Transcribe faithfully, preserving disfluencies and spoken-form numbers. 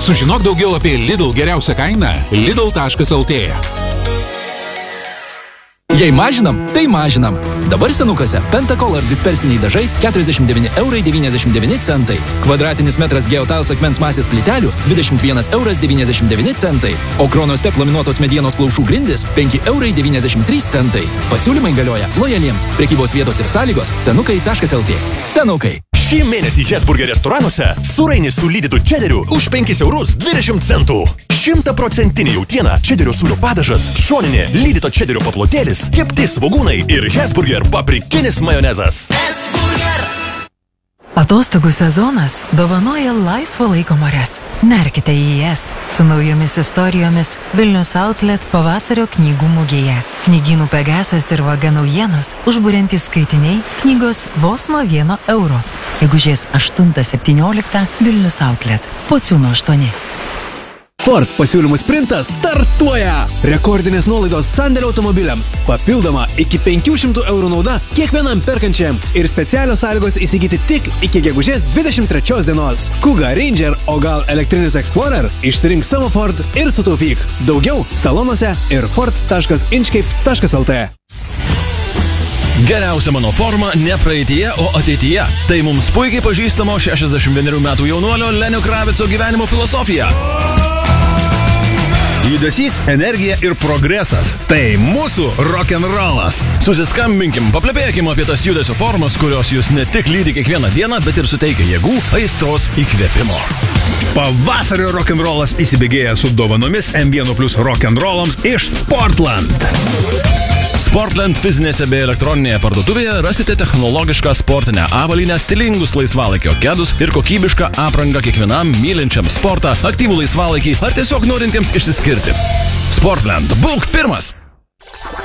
Sužinok daugiau apie Lidl geriausią kainą lidl taškas lt. Jei mažinam, tai mažinam. Dabar senukose Pentacolor dispersiniai dažai keturiasdešimt devyni eurai devyniasdešimt devyni centai. Kvadratinis metras Geotals akmens masės plytelių dvidešimt vienas euras devyniasdešimt devyni centai. O Chronostep laminuotos medienos plaušų grindys penki eurai devyniasdešimt trys centai. Pasiūlymai galioja lojaliems. Prekybos vietos ir sąlygos senukai taškas lt. Senukai. Šį mėnesį Hesburger restoranuose sūrainį su lydytu čederiu už penkis eurus dvidešimt centų. Šimtaprocentinė jautiena, čederio sūrio padažas, šoninė lydyto čederio paplotėlis, kepti svogūnai ir Hesburger paprikinis majonezas. Hesburger! Atostogų sezonas dovanoja laisvo laiko marias. Nerkite į jas su naujomis istorijomis Vilnius Outlet pavasario knygų mugėje. Knygynų Pegasas ir Vaga naujienos, užburiantys skaitiniai, knygos vos nuo vieno euro. Gegužės aštuntą septynioliktą Vilnius Outlet. Pociūno aštuoni. Ford pasiūlymų sprintas startuoja! Rekordinės nuolaidos sandėlio automobiliams. Papildoma iki penkių šimtų eurų nauda kiekvienam perkančiam. Ir specialios sąlygos įsigyti tik iki gegužės dvidešimt trečios dienos. Kuga, Ranger, o gal elektrinis Explorer? Išsirink savo Ford ir sutaupyk. Daugiau salonuose ir ford taškas inchcape taškas lt. Geriausia mano forma ne praeityje, o ateityje. Tai mums puikiai pažįstamo šešiasdešimt vienerių metų jaunuolio Lenio Kravico gyvenimo filosofija. Judesys, energija ir progresas. Tai mūsų rock'n'rollas. Susiskambinkim, paplepėkim apie tas judesio formas, kurios jūs ne tik lydi kiekvieną dieną, bet ir suteikia jėgų, aistros, įkvėpimo. Pavasario rock'n'rollas įsibėgėja su dovanomis M vienas plus rock'n'rollams iš Sportland. Sportland fizinėse bei elektroninėje parduotuvėje rasite technologišką sportinę avalynę, stilingus laisvalaikio kedus ir kokybišką aprangą kiekvienam mylinčiam sportą, aktyvų laisvalaikį ar tiesiog norintiems išsiskirti. Sportland. Būk pirmas!